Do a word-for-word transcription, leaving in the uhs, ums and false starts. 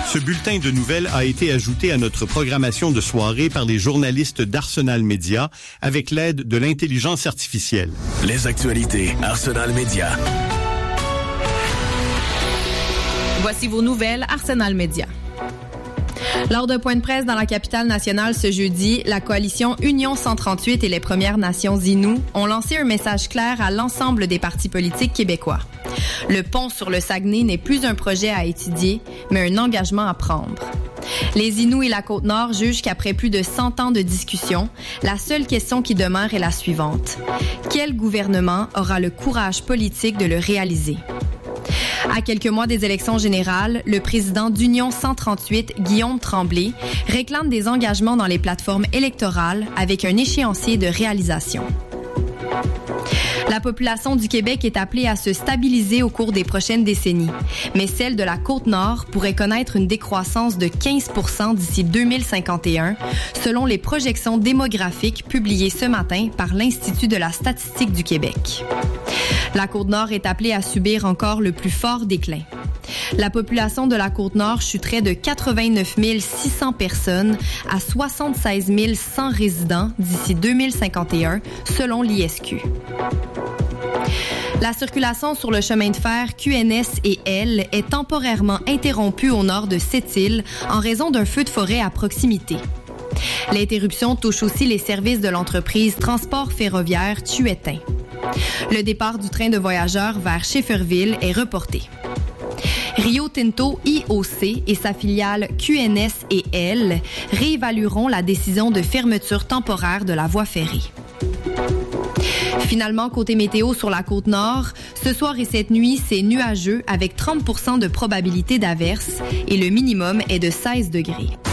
Ce bulletin de nouvelles a été ajouté à notre programmation de soirée par les journalistes d'Arsenal Média avec l'aide de l'intelligence artificielle. Les actualités Arsenal Média. Voici vos nouvelles Arsenal Média. Lors d'un point de presse dans la capitale nationale ce jeudi, la coalition Union cent trente-huit et les Premières Nations Innu ont lancé un message clair à l'ensemble des partis politiques québécois. Le pont sur le Saguenay n'est plus un projet à étudier, mais un engagement à prendre. Les Inuits et la Côte-Nord jugent qu'après plus de cent ans de discussion, la seule question qui demeure est la suivante. Quel gouvernement aura le courage politique de le réaliser? À quelques mois des élections générales, le président d'Union cent trente-huit, Guillaume Tremblay, réclame des engagements dans les plateformes électorales avec un échéancier de réalisation. La population du Québec est appelée à se stabiliser au cours des prochaines décennies, mais celle de la Côte-Nord pourrait connaître une décroissance de quinze pour cent d'ici deux mille cinquante et un, selon les projections démographiques publiées ce matin par l'Institut de la statistique du Québec. La Côte-Nord est appelée à subir encore le plus fort déclin. La population de la Côte-Nord chuterait de quatre-vingt-neuf mille six cents personnes à soixante-seize mille cent résidents d'ici deux mille cinquante et un, selon l'I S Q. La circulation sur le chemin de fer Q N S et L est temporairement interrompue au nord de Sept-Îles en raison d'un feu de forêt à proximité. L'interruption touche aussi les services de l'entreprise Transport ferroviaire Tuetin. Le départ du train de voyageurs vers Schefferville est reporté. Rio Tinto I O C et sa filiale Q N S et L réévalueront la décision de fermeture temporaire de la voie ferrée. Finalement, côté météo sur la Côte-Nord, ce soir et cette nuit, c'est nuageux avec trente pour cent de probabilité d'averse et le minimum est de seize degrés.